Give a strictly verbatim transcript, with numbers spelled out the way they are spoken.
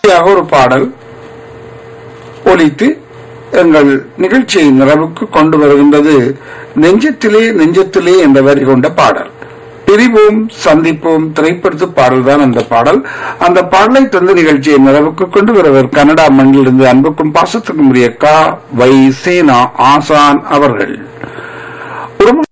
ஒரு பாடல் ஒலித்து எங்கள் நிகழ்ச்சியை நிறைவுக்கு கொண்டு வருகின்றது. நெஞ்சத்திலே நெஞ்சத்திலே என்ற வரி கொண்ட பாடல். பிரிவோம் சந்திப்போம் திரைப்படத்து பாடல்தான் அந்த பாடல். அந்த பாடலை தந்து நிகழ்ச்சியை நிறைவுக்கு கொண்டு வருவர் கனடா மண்ணிலிருந்து அன்புக்கும் பாசத்துக்கும் உரிய கா வை சேனா ஆசான் அவர்கள்.